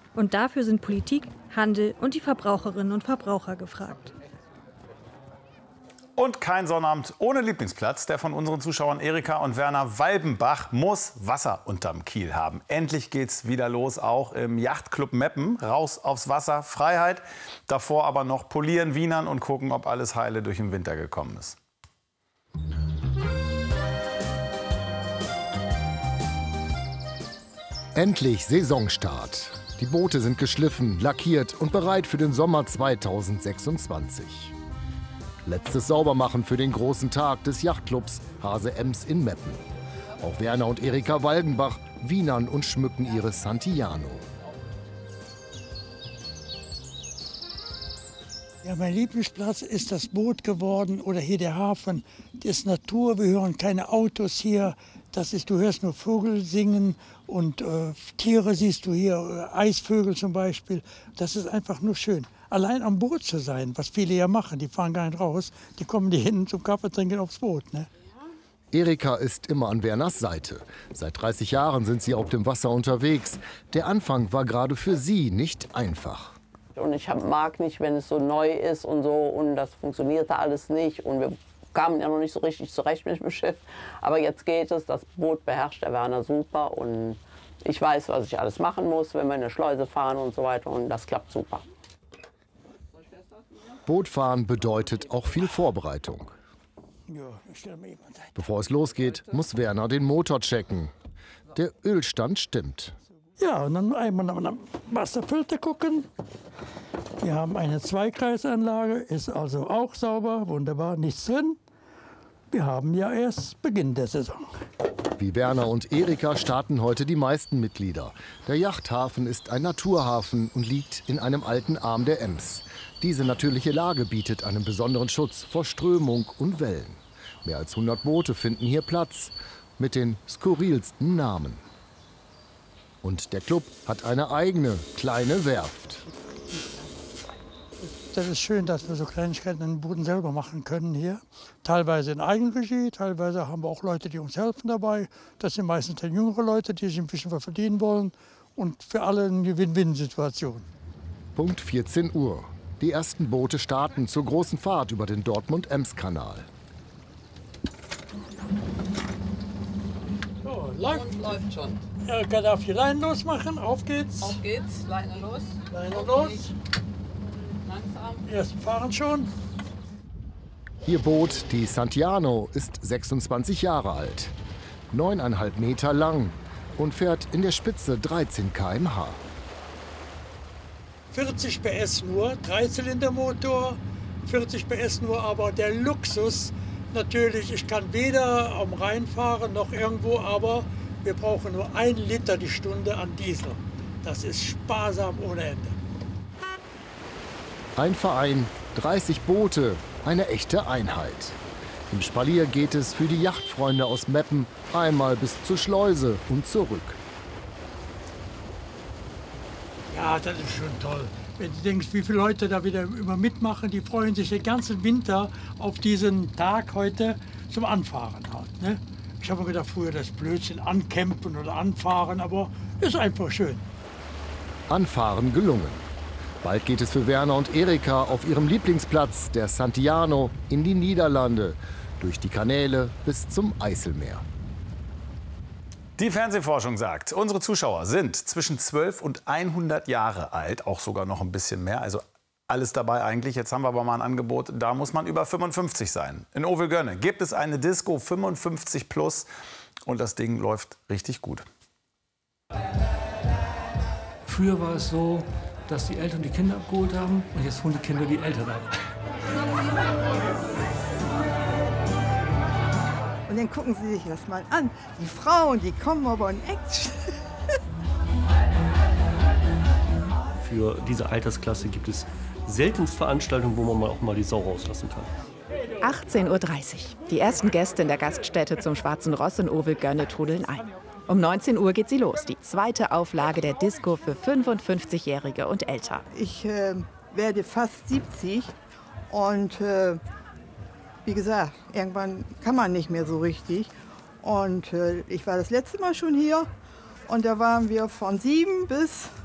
Und dafür sind Politik, Handel und die Verbraucherinnen und Verbraucher gefragt. Und kein Sonnabend ohne Lieblingsplatz. Der von unseren Zuschauern Erika und Werner Walbenbach muss Wasser unterm Kiel haben. Endlich geht's wieder los, auch im Yachtclub Meppen. Raus aufs Wasser, Freiheit. Davor aber noch polieren, wienern und gucken, ob alles heile durch den Winter gekommen ist. Endlich Saisonstart. Die Boote sind geschliffen, lackiert und bereit für den Sommer 2026. Letztes Saubermachen für den großen Tag des Yachtclubs Hase Ems in Meppen. Auch Werner und Erika Waldenbach wienern und schmücken ihre Santillano. Ja, mein Lieblingsplatz ist das Boot geworden oder hier der Hafen. Das ist Natur, wir hören keine Autos hier. Du hörst nur Vögel singen und Tiere siehst du hier, Eisvögel zum Beispiel. Das ist einfach nur schön. Allein am Boot zu sein, was viele ja machen, die fahren gar nicht raus, die kommen hier hinten zum Kaffee trinken aufs Boot. Ne? Erika ist immer an Werners Seite. Seit 30 Jahren sind sie auf dem Wasser unterwegs. Der Anfang war gerade für sie nicht einfach. Und ich mag nicht, wenn es so neu ist und so und das funktionierte alles nicht und wir kamen ja noch nicht so richtig zurecht mit dem Schiff. Aber jetzt geht es, das Boot beherrscht der Werner super und ich weiß, was ich alles machen muss, wenn wir in eine Schleuse fahren und so weiter und das klappt super. Bootfahren bedeutet auch viel Vorbereitung. Bevor es losgeht, muss Werner den Motor checken. Der Ölstand stimmt. Ja, und dann einmal am Wasserfilter gucken. Wir haben eine Zweikreisanlage, ist also auch sauber, wunderbar, nichts drin. Wir haben ja erst Beginn der Saison. Wie Werner und Erika starten heute die meisten Mitglieder. Der Yachthafen ist ein Naturhafen und liegt in einem alten Arm der Ems. Diese natürliche Lage bietet einen besonderen Schutz vor Strömung und Wellen. Mehr als 100 Boote finden hier Platz mit den skurrilsten Namen. Und der Club hat eine eigene kleine Werft. Das ist schön, dass wir so Kleinigkeiten in den Booten selber machen können hier. Teilweise in Eigenregie, teilweise haben wir auch Leute, die uns helfen dabei. Das sind meistens dann jüngere Leute, die sich ein bisschen was verdienen wollen. Und für alle eine Win-Win-Situation. Punkt 14 Uhr. Die ersten Boote starten zur großen Fahrt über den Dortmund-Ems-Kanal. So, läuft schon. Erika darf die Leine losmachen. Auf geht's. Auf geht's, Leine los. Leine los. Langsam. Die ersten fahren schon. Ihr Boot, die Santillano, ist 26 Jahre alt. 9,5 Meter lang und fährt in der Spitze 13 km/h. 40 PS nur, Dreizylindermotor, 40 PS nur, aber der Luxus natürlich, ich kann weder am Rhein fahren noch irgendwo, aber wir brauchen nur 1 Liter die Stunde an Diesel. Das ist sparsam ohne Ende. Ein Verein, 30 Boote, eine echte Einheit. Im Spalier geht es für die Yachtfreunde aus Meppen einmal bis zur Schleuse und zurück. Ja, das ist schon toll. Wenn du denkst, wie viele Leute da wieder immer mitmachen, die freuen sich den ganzen Winter auf diesen Tag heute zum Anfahren halt. Ne? Ich habe mir gedacht, früher das Blödsinn ancampen oder anfahren, aber ist einfach schön. Anfahren gelungen. Bald geht es für Werner und Erika auf ihrem Lieblingsplatz, der Santillano, in die Niederlande, durch die Kanäle bis zum Eiselmeer. Die Fernsehforschung sagt, unsere Zuschauer sind zwischen 12 und 100 Jahre alt, auch sogar noch ein bisschen mehr, also alles dabei eigentlich. Jetzt haben wir aber mal ein Angebot, da muss man über 55 sein. In Ovelgönne gibt es eine Disco 55+ und das Ding läuft richtig gut. Früher war es so, dass die Eltern die Kinder abgeholt haben und jetzt holen die Kinder die Eltern ab. Und dann gucken Sie sich das mal an. Die Frauen, die kommen aber in Action. Für diese Altersklasse gibt es seltenst Veranstaltungen, wo man auch mal die Sau rauslassen kann. 18:30 Uhr. Die ersten Gäste in der Gaststätte zum Schwarzen Ross in Ovelgönne trudeln ein. Um 19 Uhr geht sie los, die zweite Auflage der Disco für 55-Jährige und älter. Ich werde fast 70 und wie gesagt, irgendwann kann man nicht mehr so richtig. Und ich war das letzte Mal schon hier und da waren wir von 7 bis